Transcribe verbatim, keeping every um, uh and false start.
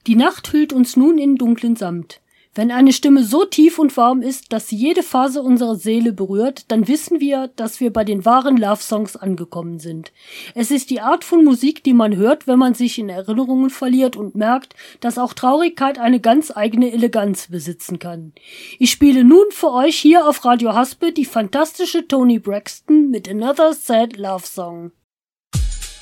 Die Nacht hüllt uns nun in dunklen Samt. Wenn eine Stimme so tief und warm ist, dass sie jede Phase unserer Seele berührt, dann wissen wir, dass wir bei den wahren Love-Songs angekommen sind. Es ist die Art von Musik, die man hört, wenn man sich in Erinnerungen verliert und merkt, dass auch Traurigkeit eine ganz eigene Eleganz besitzen kann. Ich spiele nun für euch hier auf Radio Haspe die fantastische Toni Braxton mit Another Sad Love Song.